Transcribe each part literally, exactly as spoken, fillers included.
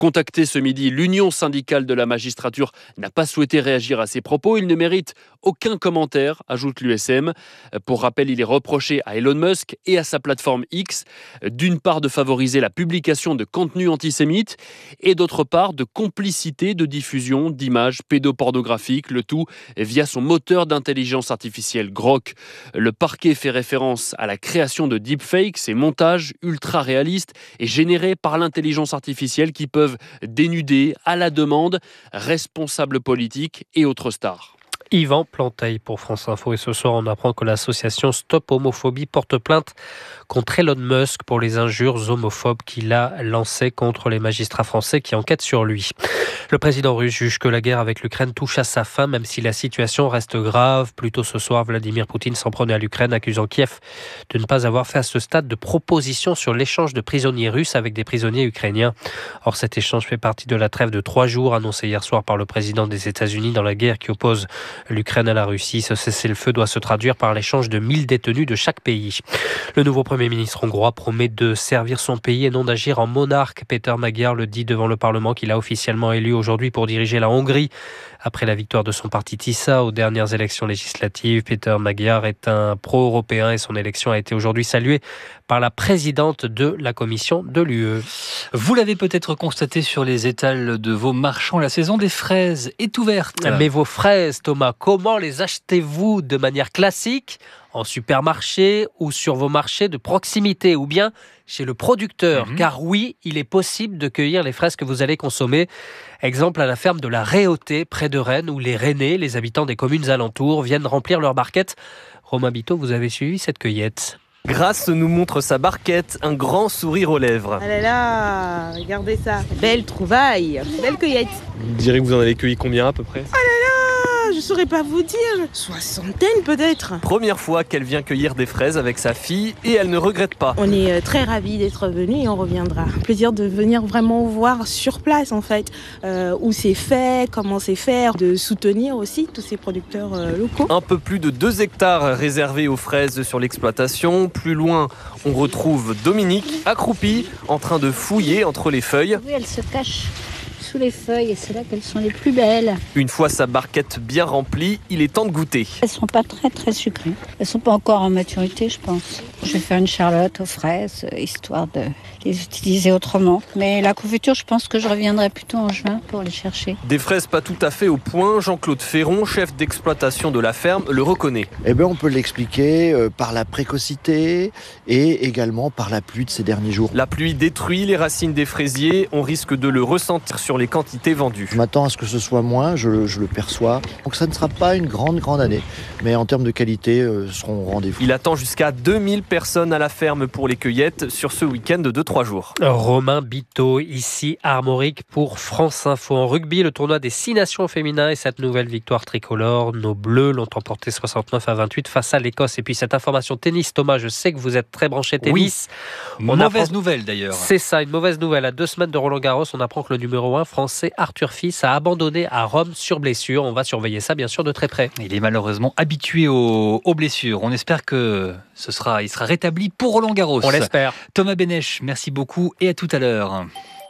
Contacté ce midi, l'Union syndicale de la magistrature n'a pas souhaité réagir à ces propos. Il ne mérite aucun commentaire, ajoute l'U S M. Pour rappel, il est reproché à Elon Musk et à sa plateforme X, d'une part de favoriser la publication de contenus antisémites et d'autre part de complicité de diffusion d'images pédopornographiques, le tout via son moteur d'intelligence artificielle Grok. Le parquet fait référence à la création de deepfakes, ces montages ultra réalistes et générés par l'intelligence artificielle qui peuvent dénuder à la demande responsables politiques et autres stars. Yvan Planteil pour France Info. Et ce soir, on apprend que l'association Stop Homophobie porte plainte contre Elon Musk pour les injures homophobes qu'il a lancées contre les magistrats français qui enquêtent sur lui. Le président russe juge que la guerre avec l'Ukraine touche à sa fin, même si la situation reste grave. Plus tôt ce soir, Vladimir Poutine s'en prenait à l'Ukraine, accusant Kiev de ne pas avoir fait à ce stade de proposition sur l'échange de prisonniers russes avec des prisonniers ukrainiens. Or, cet échange fait partie de la trêve de trois jours annoncée hier soir par le président des États-Unis dans la guerre qui oppose l'Ukraine à la Russie. Ce cessez-le-feu doit se traduire par l'échange de mille détenus de chaque pays. Le nouveau Premier ministre hongrois promet de servir son pays et non d'agir en monarque. Péter Magyar le dit devant le Parlement qu'il a officiellement élu aujourd'hui pour diriger la Hongrie. Après la victoire de son parti Tisza aux dernières élections législatives, Péter Magyar est un pro-européen et son élection a été aujourd'hui saluée par la présidente de la Commission de l'U E. Vous l'avez peut-être constaté sur les étals de vos marchands, la saison des fraises est ouverte. Mais vos fraises, Thomas, comment les achetez-vous de manière classique en supermarché ou sur vos marchés de proximité ou bien chez le producteur? Mmh. Car oui, il est possible de cueillir les fraises que vous allez consommer. Exemple à la ferme de la Réauté, près de Rennes, où les Rennais, les habitants des communes alentours, viennent remplir leurs barquettes. Romain Biteau, vous avez suivi cette cueillette? Grace nous montre sa barquette, un grand sourire aux lèvres. Ah là là, regardez ça, belle trouvaille, belle cueillette. Vous direz que vous en avez cueilli combien à peu près? Ah là là, je saurais pas vous dire, soixantaine peut-être. Première fois qu'elle vient cueillir des fraises avec sa fille et elle ne regrette pas. On est très ravis d'être venus et on reviendra. Plaisir de venir vraiment voir sur place en fait, euh, où c'est fait, comment c'est fait, de soutenir aussi tous ces producteurs euh, locaux. Un peu plus de deux hectares réservés aux fraises sur l'exploitation. Plus loin, on retrouve Dominique, accroupie, en train de fouiller entre les feuilles. Oui, elle se cache sous les feuilles et c'est là qu'elles sont les plus belles. Une fois sa barquette bien remplie, il est temps de goûter. Elles sont pas très très sucrées. Elles sont pas encore en maturité, je pense. Je vais faire une charlotte aux fraises, histoire de les utiliser autrement. Mais la confiture, je pense que je reviendrai plutôt en juin pour les chercher. Des fraises pas tout à fait au point. Jean-Claude Ferron, chef d'exploitation de la ferme, le reconnaît. Eh bien, on peut l'expliquer euh, par la précocité et également par la pluie de ces derniers jours. La pluie détruit les racines des fraisiers. On risque de le ressentir sur les quantités vendues. Je m'attends à ce que ce soit moins, je, je le perçois. Donc ça ne sera pas une grande, grande année. Mais en termes de qualité, euh, seront au rendez-vous. Il attend jusqu'à deux mille personnes à la ferme pour les cueillettes sur ce week-end de trois jours. Romain Biteau, ici Armorique pour France Info. En rugby, le tournoi des six nations féminins et cette nouvelle victoire tricolore. Nos Bleus l'ont emporté soixante-neuf à vingt-huit face à l'Écosse. Et puis cette information tennis, Thomas, je sais que vous êtes très branché tennis. Oui. On mauvaise apprend... nouvelle d'ailleurs. C'est ça, une mauvaise nouvelle. À deux semaines de Roland Garros, on apprend que le numéro un français Arthur Fils a abandonné à Rome sur blessure. On va surveiller ça bien sûr de très près. Il est malheureusement habitué aux, aux blessures. On espère que ce sera, il sera rétabli pour Roland Garros. On l'espère. Thomas Bénèche, merci beaucoup et à tout à l'heure.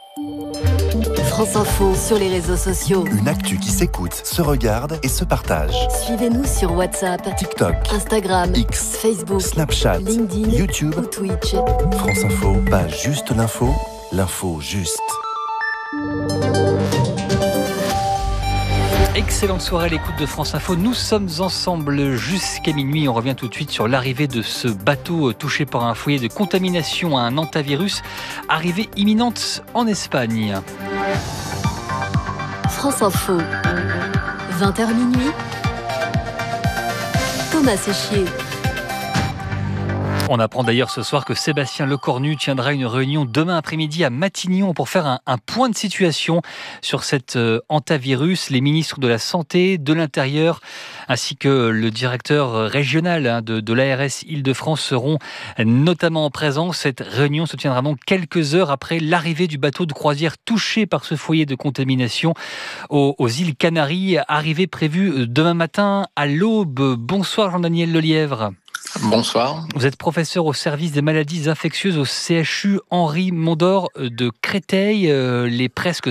France Info sur les réseaux sociaux. Une actu qui s'écoute, se regarde et se partage. Suivez-nous sur WhatsApp, TikTok, Instagram, X, Facebook, Snapchat, LinkedIn, YouTube ou Twitch. France Info, pas juste l'info, l'info juste. Excellente soirée à l'écoute de France Info. Nous sommes ensemble jusqu'à minuit. On revient tout de suite sur l'arrivée de ce bateau touché par un foyer de contamination à un hantavirus. Arrivée imminente en Espagne. France Info, vingt heures minuit. Thomas Séchier. On apprend d'ailleurs ce soir que Sébastien Lecornu tiendra une réunion demain après-midi à Matignon pour faire un, un point de situation sur cet euh, hantavirus. Les ministres de la Santé, de l'Intérieur ainsi que le directeur régional hein, de, de l'A R S Île-de-France seront notamment en présence. Cette réunion se tiendra donc quelques heures après l'arrivée du bateau de croisière touché par ce foyer de contamination aux, aux îles Canaries. Arrivée prévue demain matin à l'aube. Bonsoir Jean-Daniel Lelièvre. Bonsoir. Vous êtes professeur au service des maladies infectieuses au C H U Henri Mondor de Créteil. Les presque